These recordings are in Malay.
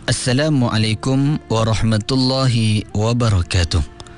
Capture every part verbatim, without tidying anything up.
Assalamualaikum warahmatullahi wabarakatuh.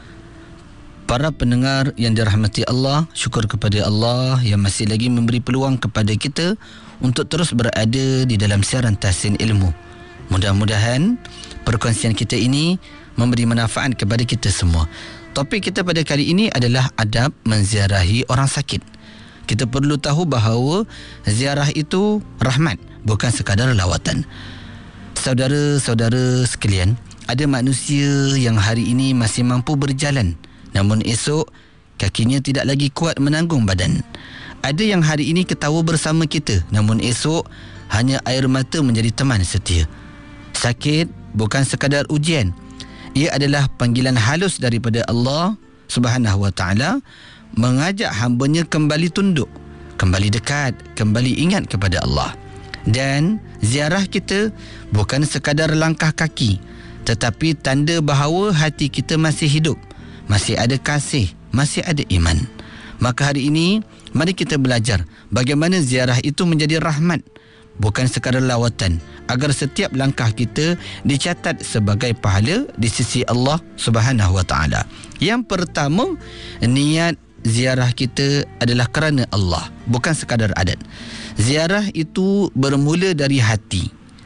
Para pendengar yang dirahmati Allah, syukur kepada Allah yang masih lagi memberi peluang kepada kita untuk terus berada di dalam siaran Tahsin Ilmu. Mudah-mudahan perkongsian kita ini memberi manfaat kepada kita semua. Topik kita pada kali ini adalah adab menziarahi orang sakit. Kita perlu tahu bahawa ziarah itu rahmat, bukan sekadar lawatan. Saudara-saudara sekalian, ada manusia yang hari ini masih mampu berjalan, namun esok kakinya tidak lagi kuat menanggung badan. Ada yang hari ini ketawa bersama kita, namun esok hanya air mata menjadi teman setia. Sakit bukan sekadar ujian. Ia adalah panggilan halus daripada Allah Subhanahu wa taala mengajak hamba-Nya kembali tunduk, kembali dekat, kembali ingat kepada Allah. Dan ziarah kita bukan sekadar langkah kaki, tetapi tanda bahawa hati kita masih hidup, masih ada kasih, masih ada iman. Maka hari ini mari kita belajar bagaimana ziarah itu menjadi rahmat, bukan sekadar lawatan, agar setiap langkah kita dicatat sebagai pahala di sisi Allah Subhanahu wa taala. Yang pertama, niat ziarah kita adalah kerana Allah, bukan sekadar adat. Ziarah itu bermula dari hati.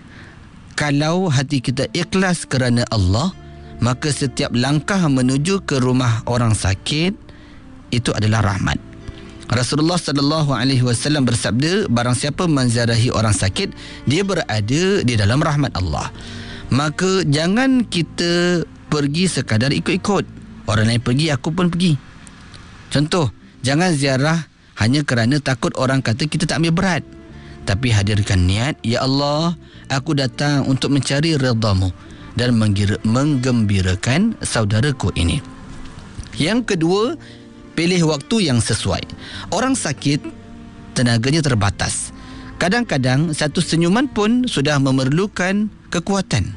Kalau hati kita ikhlas kerana Allah, maka setiap langkah menuju ke rumah orang sakit itu adalah rahmat. Rasulullah sallallahu alaihi wasallam bersabda, barang siapa menziarahi orang sakit, dia berada di dalam rahmat Allah. Maka jangan kita pergi sekadar ikut-ikut. Orang lain pergi, aku pun pergi. Contoh, jangan ziarah hanya kerana takut orang kata kita tak ambil berat. Tapi hadirkan niat, ya Allah, aku datang untuk mencari redha-Mu dan menggembirakan saudaraku ini. Yang kedua, pilih waktu yang sesuai. Orang sakit, tenaganya terbatas. Kadang-kadang satu senyuman pun sudah memerlukan kekuatan.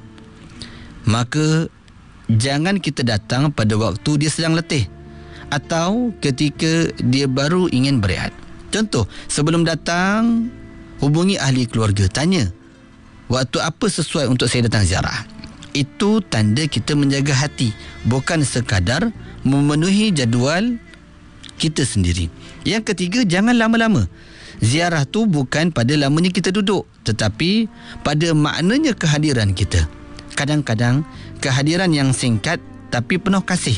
Maka jangan kita datang pada waktu dia sedang letih atau ketika dia baru ingin berehat. Contoh, sebelum datang, hubungi ahli keluarga, tanya, waktu apa sesuai untuk saya datang ziarah? Itu tanda kita menjaga hati, bukan sekadar memenuhi jadual kita sendiri. Yang ketiga, jangan lama-lama. Ziarah tu bukan pada lamanya kita duduk, tetapi pada maknanya kehadiran kita. Kadang-kadang kehadiran yang singkat tapi penuh kasih